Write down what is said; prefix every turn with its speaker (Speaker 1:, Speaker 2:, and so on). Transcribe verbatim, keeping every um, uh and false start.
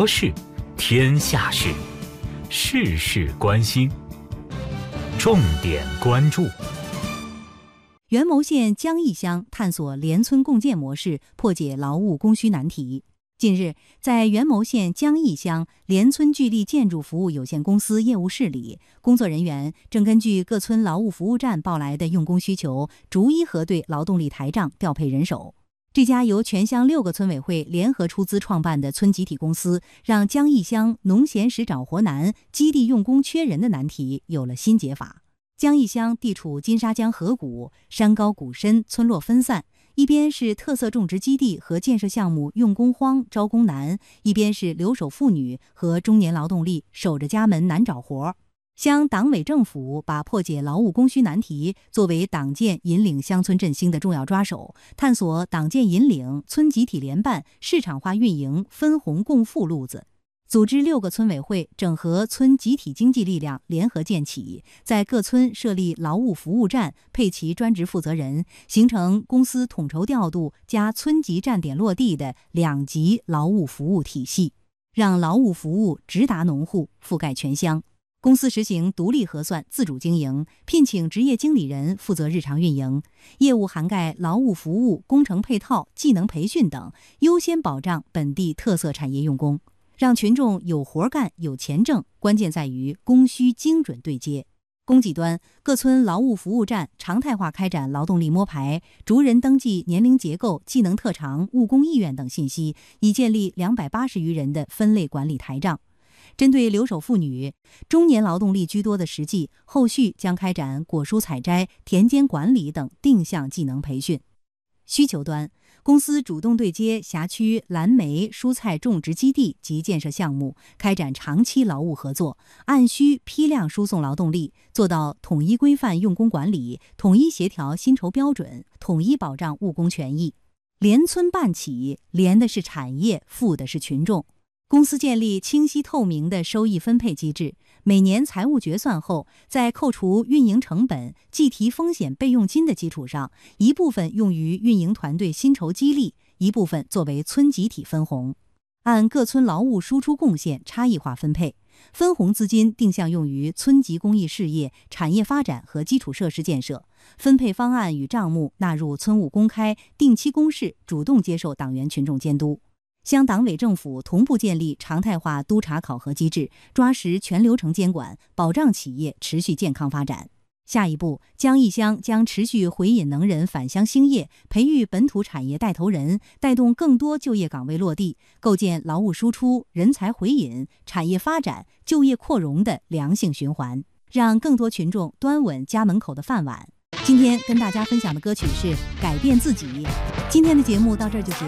Speaker 1: 国事、天下事，事事关心，重点关注。
Speaker 2: 元谋县江义乡探索联村共建模式，破解劳务供需难题。近日，在元谋县江义乡联村聚力建筑服务有限公司业务室里，工作人员正根据各村劳务服务站报来的用工需求，逐一核对劳动力台账，调配人手。这家由全乡六个村委会联合出资创办的村集体公司，让江义乡农闲时找活难、基地用工缺人的难题有了新解法。江义乡地处金沙江河谷，山高谷深，村落分散，一边是特色种植基地和建设项目用工荒、招工难，一边是留守妇女和中年劳动力守着家门难找活。乡党委政府把破解劳务供需难题作为党建引领乡村振兴的重要抓手，探索党建引领、村集体联办、市场化运营、分红共富路子。组织六个村委会整合村集体经济力量，联合建起，在各村设立劳务服务站，配齐专职负责人，形成公司统筹调度加村级站点落地的两级劳务服务体系，让劳务服务直达农户，覆盖全乡。公司实行独立核算、自主经营，聘请职业经理人负责日常运营，业务涵盖劳务服务、工程配套、技能培训等，优先保障本地特色产业用工。让群众有活干、有钱挣，关键在于供需精准对接。供给端，各村劳务服务站常态化开展劳动力摸排，逐人登记年龄结构、技能特长、务工意愿等信息，已建立两百八十余人的分类管理台账。针对留守妇女、中年劳动力居多的实际，后续将开展果蔬采摘、田间管理等定向技能培训。需求端，公司主动对接辖区蓝莓、蔬菜种植基地及建设项目，开展长期劳务合作，按需批量输送劳动力，做到统一规范用工管理，统一协调薪酬标准，统一保障务工权益。联村办起，联的是产业，富的是群众。公司建立清晰透明的收益分配机制，每年财务决算后，在扣除运营成本、计提风险备用金的基础上，一部分用于运营团队薪酬激励，一部分作为村集体分红，按各村劳务输出贡献差异化分配，分红资金定向用于村级公益事业、产业发展和基础设施建设，分配方案与账目纳入村务公开、定期公示，主动接受党员群众监督。乡党委政府同步建立常态化督查考核机制，抓实全流程监管，保障企业持续健康发展。下一步，江义乡将持续回引能人返乡兴业，培育本土产业带头人，带动更多就业岗位落地，构建劳务输出、人才回引、产业发展、就业扩容的良性循环，让更多群众端稳家门口的饭碗。今天跟大家分享的歌曲是《改变自己》。今天的节目到这儿就结束。